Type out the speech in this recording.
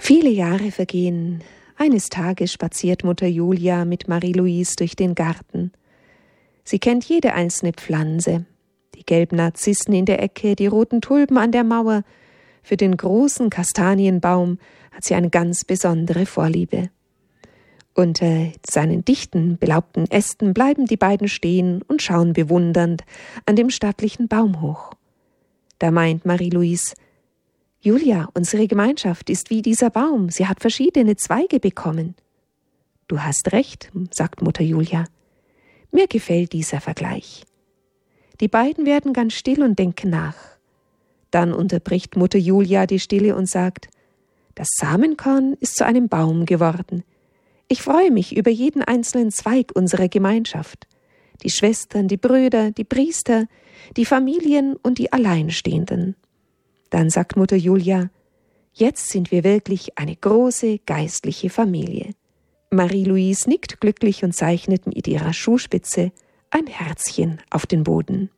Viele Jahre vergehen. Eines Tages spaziert Mutter Julia mit Marie-Louise durch den Garten. Sie kennt jede einzelne Pflanze. Die gelben Narzissen in der Ecke, die roten Tulpen an der Mauer. Für den großen Kastanienbaum hat sie eine ganz besondere Vorliebe. Unter seinen dichten, belaubten Ästen bleiben die beiden stehen und schauen bewundernd an dem stattlichen Baum hoch. Da meint Marie-Louise: »Julia, unsere Gemeinschaft ist wie dieser Baum, sie hat verschiedene Zweige bekommen.« »Du hast recht«, sagt Mutter Julia. »Mir gefällt dieser Vergleich.« Die beiden werden ganz still und denken nach. Dann unterbricht Mutter Julia die Stille und sagt: »Das Samenkorn ist zu einem Baum geworden. Ich freue mich über jeden einzelnen Zweig unserer Gemeinschaft. Die Schwestern, die Brüder, die Priester, die Familien und die Alleinstehenden.« Dann sagt Mutter Julia: »Jetzt sind wir wirklich eine große geistliche Familie.« Marie-Louise nickt glücklich und zeichnet mit ihrer Schuhspitze ein Herzchen auf den Boden.